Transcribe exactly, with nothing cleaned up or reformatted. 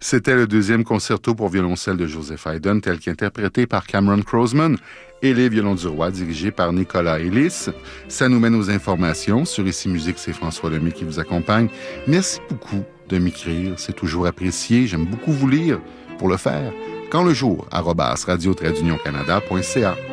C'était le deuxième concerto pour violoncelle de Joseph Haydn, tel qu'interprété par Cameron Croasman, et les violons du roi, dirigés par Nicolas Ellis. Ça nous mène aux informations. Sur Ici Musique, c'est François Lemay qui vous accompagne. Merci beaucoup de m'écrire, c'est toujours apprécié. J'aime beaucoup vous lire. Pour le faire, quand le jour, arobase radio-canada point c a.